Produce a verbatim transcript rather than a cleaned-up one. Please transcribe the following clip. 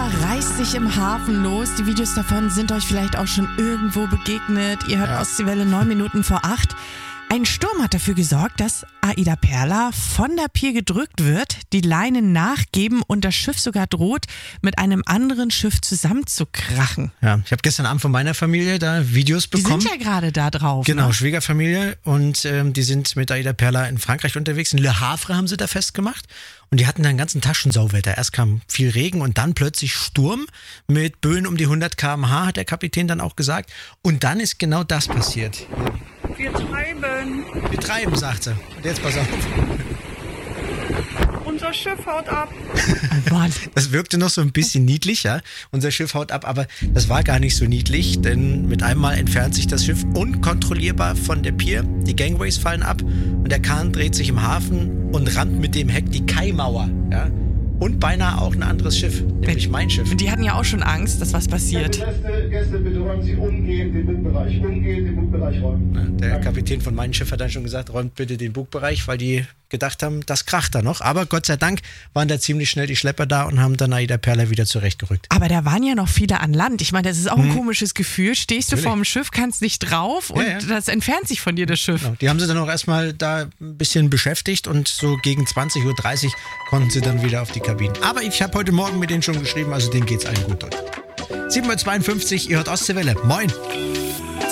Perla reißt sich im Hafen los. Die Videos davon sind euch vielleicht auch schon irgendwo begegnet. Ihr hört ja. Ostseewelle neun Minuten vor acht. Ein Sturm hat dafür gesorgt, dass Aida Perla von der Pier gedrückt wird, die Leinen nachgeben und das Schiff sogar droht, mit einem anderen Schiff zusammenzukrachen. Ja, ich habe gestern Abend von meiner Familie da Videos bekommen. Die sind ja gerade da drauf. Genau, ne? Schwiegerfamilie, und ähm, die sind mit Aida Perla in Frankreich unterwegs. In Le Havre haben sie da festgemacht. Und die hatten dann einen ganzen Taschensauwetter. Erst kam viel Regen und dann plötzlich Sturm mit Böen um die hundert Kilometer pro Stunde, hat der Kapitän dann auch gesagt. Und dann ist genau das passiert. Wir treiben. Wir treiben, sagt sie. Und jetzt pass auf. Unser Schiff haut ab. Das wirkte noch so ein bisschen niedlich, ja. Unser Schiff haut ab, aber das war gar nicht so niedlich, denn mit einem Mal entfernt sich das Schiff unkontrollierbar von der Pier. Die Gangways fallen ab und der Kahn dreht sich im Hafen und rammt mit dem Heck die Kaimauer, ja. Und beinahe auch ein anderes Schiff, nämlich mein Schiff. Die hatten ja auch schon Angst, dass was passiert. Gäste, Gäste, bitte räumen Sie umgehend den Bugbereich. Umgehend den Bugbereich räumen. Ja, der Kapitän von meinem Schiff hat dann schon gesagt, räumt bitte den Bugbereich, weil die gedacht haben, das kracht da noch. Aber Gott sei Dank waren da ziemlich schnell die Schlepper da und haben dann Aida Perla wieder zurechtgerückt. Aber da waren ja noch viele an Land. Ich meine, das ist auch ein hm. komisches Gefühl. Stehst du Natürlich. vor dem Schiff, kannst nicht drauf und ja, ja. das entfernt sich von dir, das Schiff. Genau. Die haben sie dann auch erstmal da ein bisschen beschäftigt und so gegen zwanzig Uhr dreißig konnten sie dann wieder auf die Kabinen. Aber ich habe heute Morgen mit denen schon geschrieben, also denen geht's allen gut dort. sieben Uhr zweiundfünfzig, ihr hört Ostseewelle. Moin!